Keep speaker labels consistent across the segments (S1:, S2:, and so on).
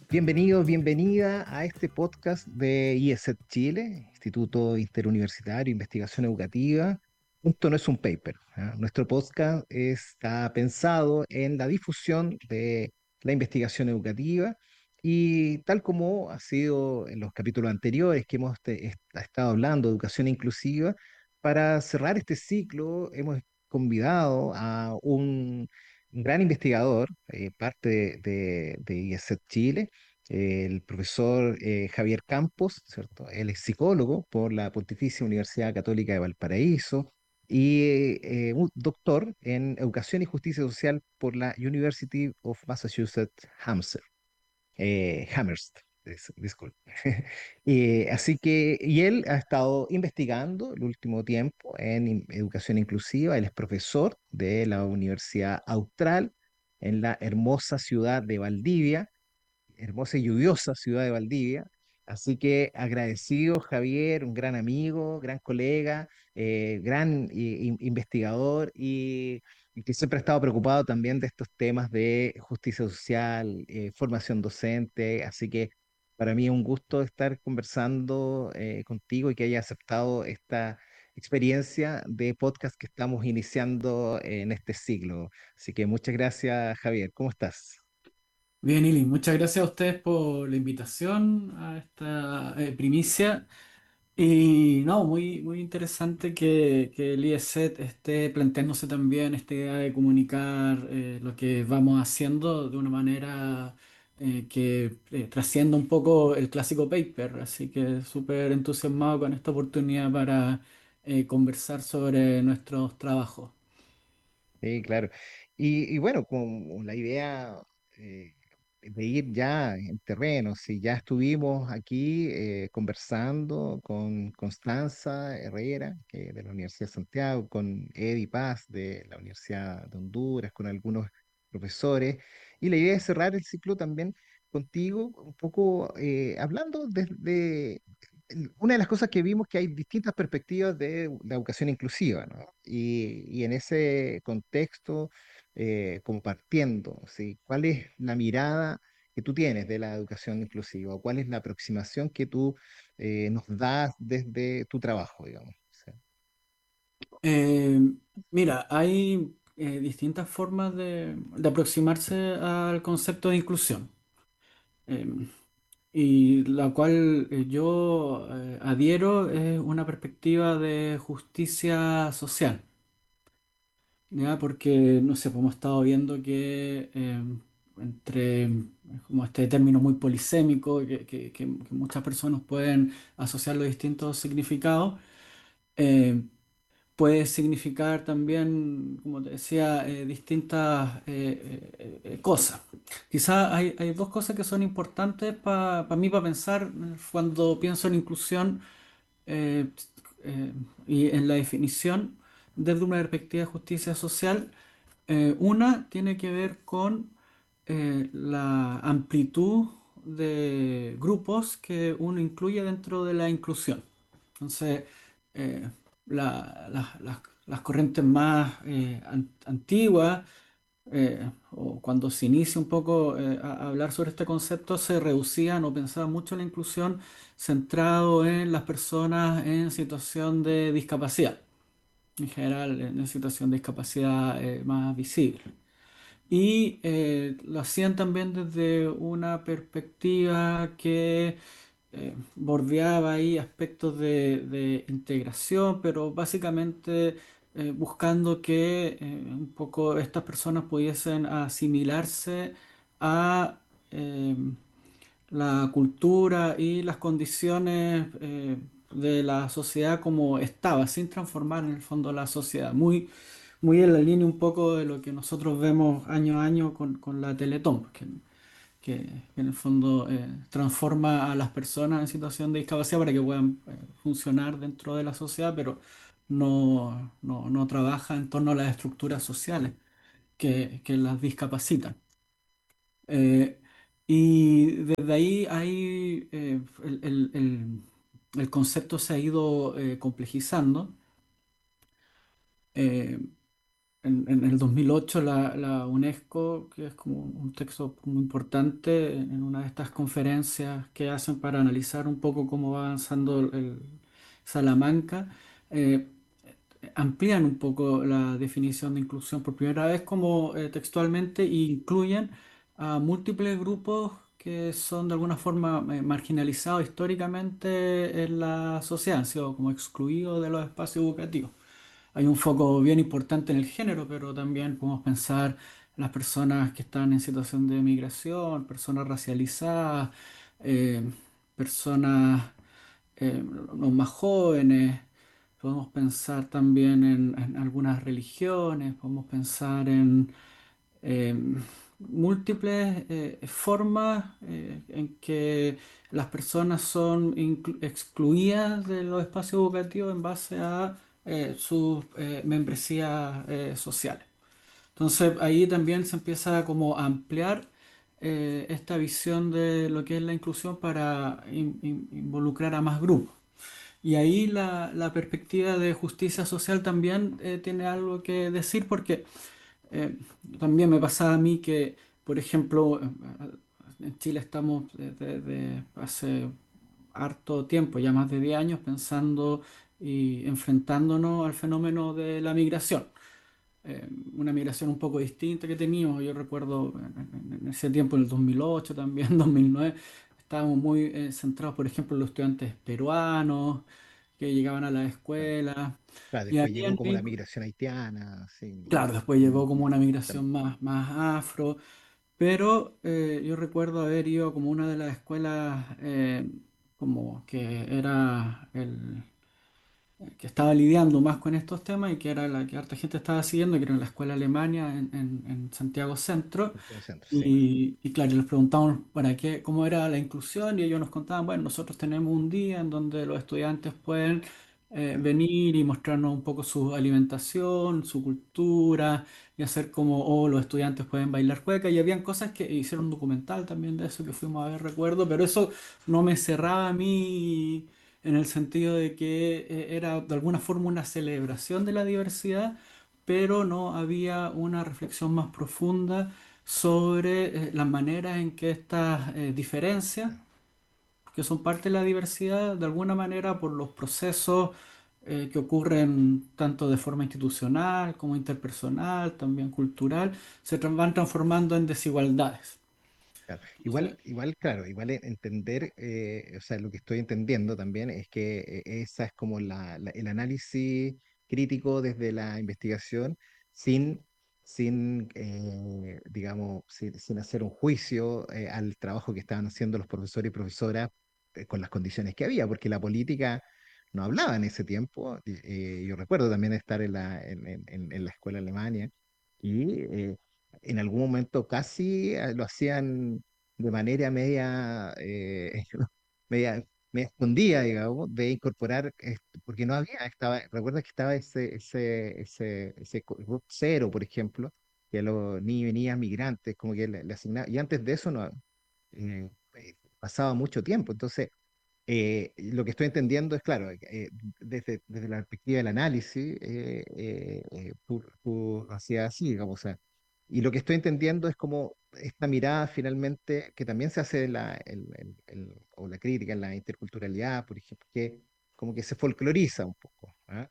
S1: Bienvenido, bienvenida a este podcast de IESET Chile, Instituto Interuniversitario de Investigación Educativa. Esto no es un paper, ¿ah? Nuestro podcast está pensado en la difusión de la investigación educativa y tal como ha sido en los capítulos anteriores que hemos estado hablando de educación inclusiva, para cerrar este ciclo hemos convidado a un gran investigador, parte de IESET Chile, el profesor Javier Campos, ¿cierto? Él es psicólogo por la Pontificia Universidad Católica de Valparaíso y un doctor en Educación y Justicia Social por la University of Massachusetts Amherst, disculpe. Así que, y él ha estado investigando el último tiempo en educación inclusiva. Él es profesor de la Universidad Austral en la hermosa ciudad de Valdivia, hermosa y lluviosa ciudad de Valdivia. Así que agradecido, Javier, un gran amigo, gran colega, gran investigador y que siempre ha estado preocupado también de estos temas de justicia social, formación docente. Así que para mí es un gusto estar conversando contigo y que haya aceptado esta experiencia de podcast que estamos iniciando en este siglo. Así que muchas gracias, Javier. ¿Cómo estás?
S2: Bien, Ili, muchas gracias a ustedes por la invitación a esta primicia. Y no, muy interesante que el IESET esté planteándose también esta idea de comunicar lo que vamos haciendo de una manera que trascienda un poco el clásico paper. Así que súper entusiasmado con esta oportunidad para conversar sobre nuestros trabajos.
S1: Sí, claro. Y bueno, con la idea eh, de ir ya en terreno, si ya estuvimos aquí conversando con Constanza Herrera, que de la Universidad de Santiago, con Eddie Paz de la Universidad de Honduras, con algunos profesores, y la idea es cerrar el ciclo también contigo, un poco hablando desde una de las cosas que vimos que hay distintas perspectivas de la educación inclusiva, ¿no? Y en ese contexto, como partiendo, ¿sí? ¿Cuál es la mirada que tú tienes de la educación inclusiva? ¿O cuál es la aproximación que tú nos das desde tu trabajo, digamos? ¿Sí?
S2: Eh, Mira, hay distintas formas de aproximarse al concepto de inclusión, eh, y la cual yo adhiero es una perspectiva de justicia social, ¿ya? Porque, no sé, pues hemos estado viendo que entre como este término muy polisémico, que muchas personas pueden asociar los distintos significados. eh, Puede significar también, como te decía, distintas cosas. Quizás hay dos cosas que son importantes para mí para pensar cuando pienso en inclusión eh, eh, y en la definición desde una perspectiva de justicia social. Una tiene que ver con la amplitud de grupos que uno incluye dentro de la inclusión. Entonces, eh, las corrientes más antiguas, o cuando se inicia un poco a hablar sobre este concepto, se reducían o pensaban mucho en la inclusión centrado en las personas en situación de discapacidad, en general en situación de discapacidad más visible. Y lo hacían también desde una perspectiva que bordeaba ahí aspectos de integración, pero básicamente buscando que un poco estas personas pudiesen asimilarse a la cultura y las condiciones de la sociedad como estaba, sin transformar en el fondo la sociedad. Muy en la línea un poco de lo que nosotros vemos año a año con la Teletón, que en el fondo transforma a las personas en situación de discapacidad para que puedan funcionar dentro de la sociedad, pero no trabaja en torno a las estructuras sociales que las discapacitan. Eh, y desde ahí el concepto se ha ido complejizando. Eh, en el 2008 la UNESCO, que es como un texto muy importante en una de estas conferencias que hacen para analizar un poco cómo va avanzando Salamanca, eh, amplían un poco la definición de inclusión por primera vez como textualmente e incluyen a múltiples grupos que son de alguna forma marginalizados históricamente en la sociedad, han sido como excluidos de los espacios educativos. Hay un foco bien importante en el género, pero también podemos pensar en las personas que están en situación de migración, personas racializadas, eh, personas los más jóvenes. Podemos pensar también en algunas religiones, podemos pensar en eh, múltiples formas en que las personas son excluidas de los espacios educativos en base a sus membresías sociales. Entonces ahí también se empieza como a ampliar esta visión de lo que es la inclusión para involucrar a más grupos. Y ahí la perspectiva de justicia social también tiene algo que decir porque eh, también me pasaba a mí que, por ejemplo, en Chile estamos desde hace harto tiempo, ya más de 10 años, pensando y enfrentándonos al fenómeno de la migración. Una migración un poco distinta que teníamos. Yo recuerdo en ese tiempo, en el 2008 también, 2009, estábamos muy centrados, por ejemplo, en los estudiantes peruanos que llegaban a la
S1: Claro,
S2: escuela.
S1: claro,
S2: Y
S1: después
S2: ahí
S1: llegó como la migración haitiana, sí,
S2: claro, después llegó como una
S1: también,
S2: migración más afro, pero yo recuerdo haber ido como una de las escuelas como que era el que estaba lidiando más con estos temas y que era la que harta gente estaba siguiendo, que era la escuela Alemania en Santiago Centro.
S1: Santiago Centro, sí,
S2: Y claro, les preguntamos para qué, cómo era la inclusión y ellos nos contaban, bueno, nosotros tenemos un día en donde los estudiantes pueden
S1: claro,
S2: venir y mostrarnos un poco su alimentación, su cultura y hacer como, oh, los estudiantes pueden bailar cueca y habían cosas que hicieron un documental también de eso que fuimos a ver, recuerdo, pero eso no me cerraba a mí en el sentido de que era de alguna forma una celebración de la diversidad, pero no había una reflexión más profunda sobre las maneras en que estas diferencias,
S1: claro.
S2: que son parte de la diversidad, de alguna manera por los procesos que ocurren tanto de forma institucional como interpersonal, también cultural, van transformando en desigualdades.
S1: Claro.
S2: Entonces,
S1: Claro, entender, o sea, lo que estoy entendiendo también es que esa es como el análisis crítico desde la investigación sin, digamos, sin hacer un juicio al trabajo que estaban haciendo los profesores y profesoras con las condiciones que había, porque la política no hablaba en ese tiempo. Yo recuerdo también estar en la escuela alemana y en algún momento casi lo hacían de manera media, media, media escondida, digamos, de incorporar, porque no había, recuerda que estaba ese RUT cero, por ejemplo, que a los niños y niñas migrantes, como que le asignaba, y antes de eso no, pasaba mucho tiempo, entonces lo que estoy entendiendo es, claro, desde la perspectiva del análisis, tú hacías así, digamos, o sea, y lo que estoy entendiendo es como esta mirada finalmente, que también se hace o la crítica en la interculturalidad, por ejemplo, que como que se folcloriza un poco, ¿ah?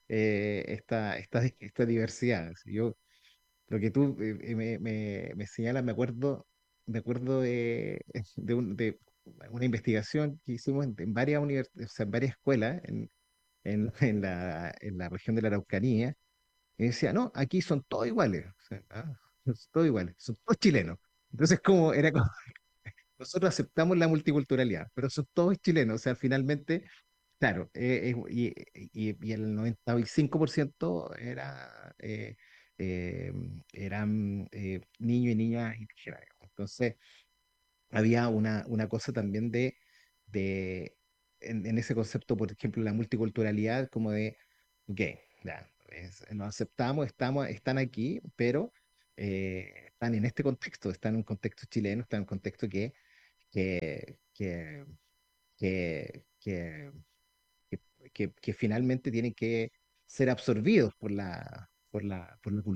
S1: Esta diversidad. Yo lo que tú me señalas, me acuerdo de una investigación que hicimos en varias o sea, en varias escuelas en la región de la Araucanía, y decía, no, aquí son todos iguales, o sea, son todos iguales, son todos chilenos. Entonces, era como, nosotros aceptamos la multiculturalidad, pero son todos chilenos, o sea, finalmente, claro, y el 95% eh, eran niños y niñas indígenas, digamos. Entonces, había una cosa también en ese concepto, por ejemplo, la multiculturalidad, como de, ok, ya, nos aceptamos, están aquí, pero están en este contexto, están en un contexto chileno, están en un contexto que, que, que, que, que finalmente tienen que ser absorbidos por la cultura.